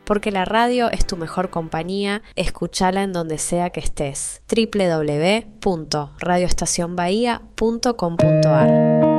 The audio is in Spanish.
porque la radio es tu mejor compañía. Escúchala en donde sea que estés. www.radioestacionbahía.com.ar